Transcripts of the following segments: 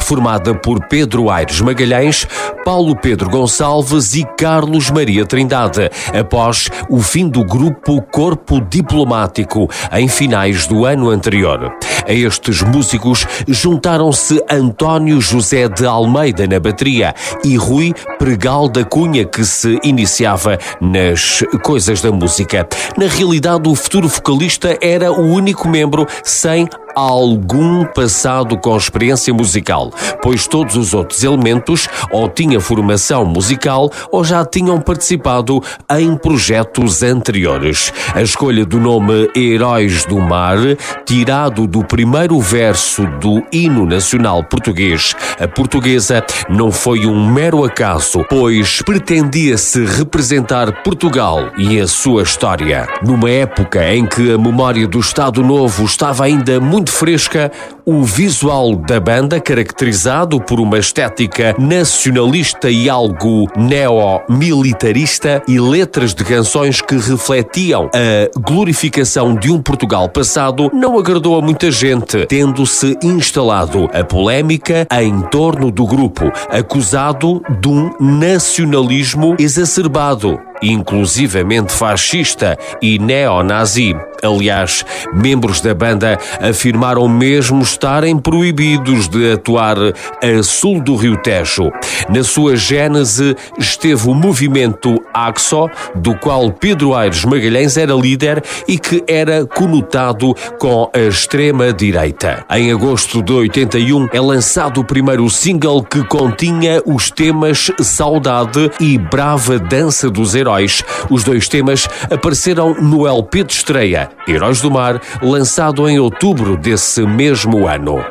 formada por Pedro Aires Magalhães, Paulo Pedro Gonçalves e Carlos Maria Trindade, após o fim do grupo Corpo Diplomático, em finais do ano anterior. A estes músicos juntaram-se António José de Almeida na bateria e Rui Pregal da Cunha, que se iniciava nas coisas da música. Na realidade, o futuro vocalista era o único membro sem algum passado com experiência musical, pois todos os outros elementos ou tinham formação musical ou já tinham participado em projetos anteriores. A escolha do nome Heróis do Mar, tirado do primeiro verso do hino nacional português, a Portuguesa, não foi um mero acaso, pois pretendia-se representar Portugal e a sua história. Numa época em que a memória do Estado Novo estava ainda muito fresca, o visual da banda, caracterizado por uma estética nacionalista e algo neo-militarista, e letras de canções que refletiam a glorificação de um Portugal passado, não agradou a muita gente, tendo-se instalado a polémica em torno do grupo, acusado de um nacionalismo exacerbado, inclusivamente fascista e neonazi. Aliás, membros da banda afirmaram mesmo estarem proibidos de atuar a sul do Rio Tejo. Na sua gênese esteve o movimento AXO, do qual Pedro Aires Magalhães era líder e que era conotado com a extrema-direita. Em agosto de 81 é lançado o primeiro single que continha os temas Saudade e Brava Dança dos Heróis. Os dois temas apareceram no LP de estreia, Heróis do Mar, lançado em outubro desse mesmo ano.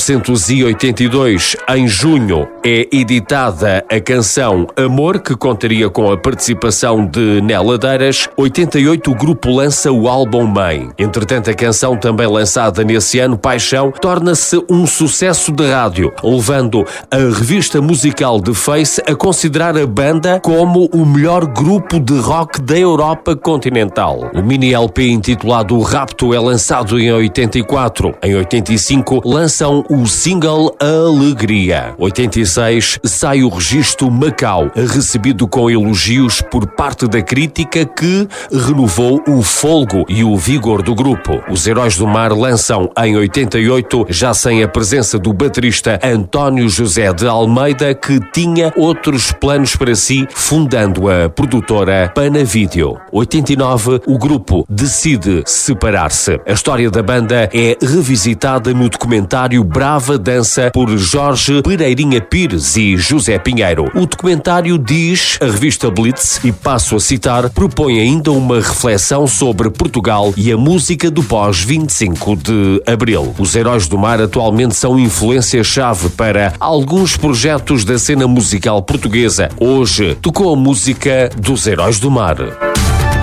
1982, em junho, é editada a canção Amor, que contaria com a participação de Néla Deiras. 88, o grupo lança o álbum Mãe. Entretanto, a canção, também lançada nesse ano, Paixão, torna-se um sucesso de rádio, levando a revista musical The Face a considerar a banda como o melhor grupo de rock da Europa continental. O mini LP intitulado O Rapto é lançado em 84. Em 85 lançam o single Alegria. 86 sai o registro Macau, recebido com elogios por parte da crítica, que renovou o folgo e o vigor do grupo. Os Heróis do Mar lançam em 88, já sem a presença do baterista António José de Almeida, que tinha outros planos para si, fundando a produtora Panavídeo. 89, o grupo decide separar-se. A história da banda é revisitada no documentário Brava Dança por Jorge Pereirinha Pires e José Pinheiro. O documentário, diz a revista Blitz, e passo a citar, propõe ainda uma reflexão sobre Portugal e a música do pós-25 de Abril. Os Heróis do Mar atualmente são influência-chave para alguns projetos da cena musical portuguesa. Hoje tocou a música dos Heróis do Mar.